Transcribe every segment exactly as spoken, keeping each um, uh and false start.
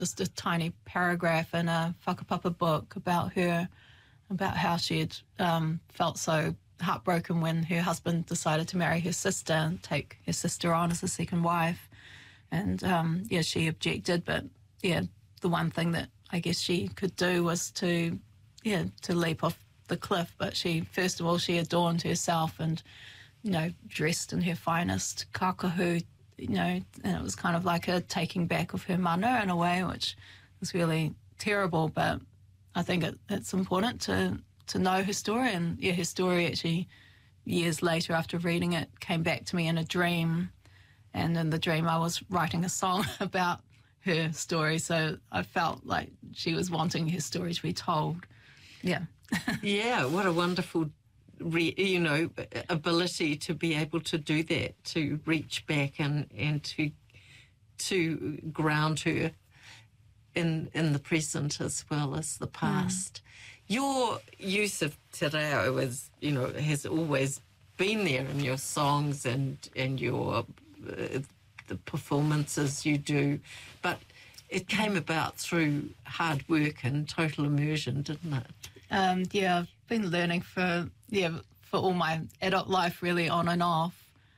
just a tiny paragraph in a whakapapa book about her, about how she had um, felt so heartbroken when her husband decided to marry her sister and take her sister on as a second wife. And, um, yeah, she objected, but, yeah, the one thing that I guess she could do was to, yeah, to leap off the cliff. But she, first of all, she adorned herself and, you know, dressed in her finest kakahu, you know, and it was kind of like a taking back of her mana in a way, which was really terrible. But I think it, it's important to, to know her story. And, yeah, her story actually, years later after reading it, came back to me in a dream. And in the dream, I was writing a song about her story. So I felt like she was wanting her story to be told. Yeah. Yeah, what a wonderful, re, you know, ability to be able to do that, to reach back and, and to to ground her in in the present as well as the past. Mm. Your use of te reo is, you know, has always been there in your songs and, and your... Uh, the performances you do, but it came about through hard work and total immersion, didn't it? Um, yeah, I've been learning for yeah for all my adult life, really, on and off.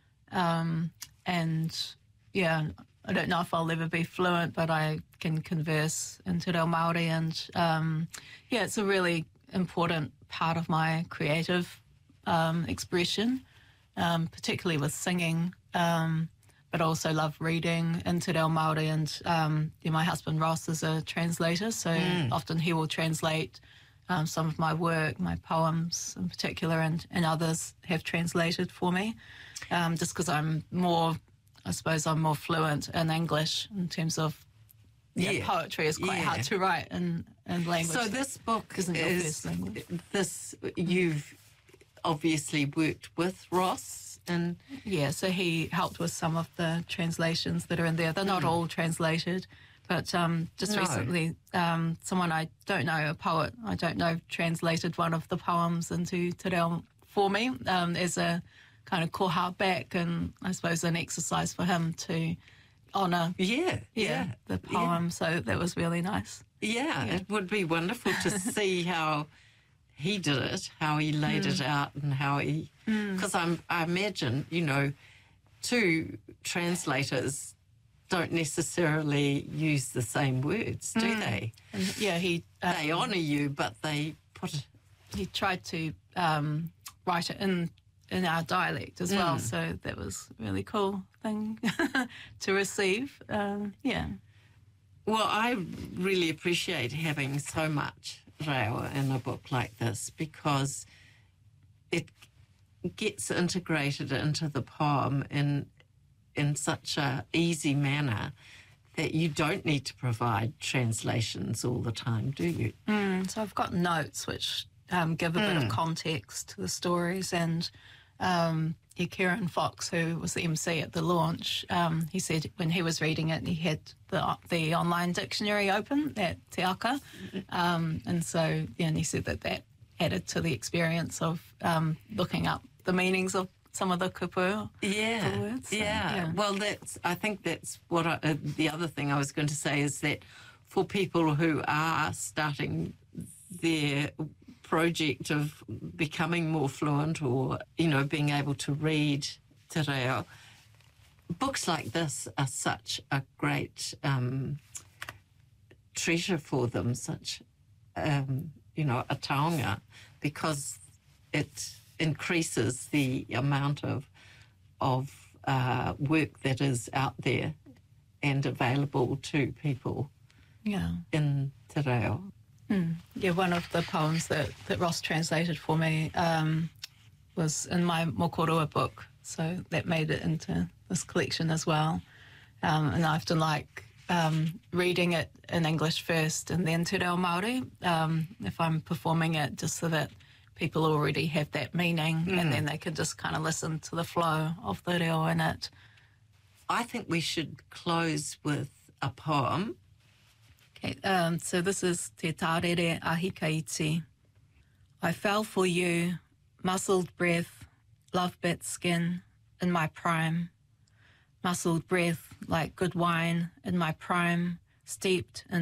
Um, and yeah, I don't know if I'll ever be fluent, but I can converse in te reo Māori, and um, yeah, it's a really important part of my creative um, expression, um, particularly with singing. Um, but I also love reading in te reo Māori, and um, yeah, my husband Ross is a translator, so mm. often he will translate um, some of my work, my poems in particular, and, and others have translated for me, um, just because I'm more, I suppose I'm more fluent in English in terms of yeah, yeah. poetry is quite yeah. hard to write in, in language. So this book isn't your is, first language. This, you've obviously worked with Ross. And yeah, so he helped with some of the translations that are in there. They're not mm. all translated, but um, just no. recently, um, someone I don't know, a poet I don't know, translated one of the poems into te reo for me um, as a kind of koha back, and I suppose an exercise for him to honour yeah, yeah, yeah, the poem. Yeah. So that was really nice. Yeah, yeah, it would be wonderful to see how he did it, how he laid mm. it out, and how he... Because mm. I imagine, you know, two translators don't necessarily use the same words, do mm. they? And yeah, he... Um, they honour you, but they put it... He tried to um, write it in in our dialect as mm. well, so that was a really cool thing to receive. Um, yeah. Well, I really appreciate having so much reo in a book like this, because it gets integrated into the poem in in such a easy manner that you don't need to provide translations all the time, do you? Mm, so I've got notes which um, give a mm. bit of context to the stories, and um, yeah, Kieran Fox, who was the M C at the launch, um, he said when he was reading it, he had the the online dictionary open at Te Aka, um, and so yeah, and he said that that added to the experience of um, looking up the meanings of some of the kupu yeah, words. So, yeah. yeah. Well, that's I think that's what I, uh, the other thing I was going to say is that for people who are starting their project of becoming more fluent, or you know, being able to read te reo, books like this are such a great um, treasure for them, such um, you know, a taonga, because it increases the amount of of uh, work that is out there and available to people. Yeah. In te reo. Mm. Yeah, one of the poems that, that Ross translated for me um, was in my Mokorua book, so that made it into this collection as well. Um, and I often like um, reading it in English first and then te reo Māori, um, if I'm performing it, just so that people already have that meaning mm. and then they can just kind of listen to the flow of the reo in it. I think we should close with a poem. Okay, um, so this is Te Tārere Ahika Iti. I fell for you, muscled breath, love-bit skin, in my prime. Muscled breath like good wine in my prime, steeped in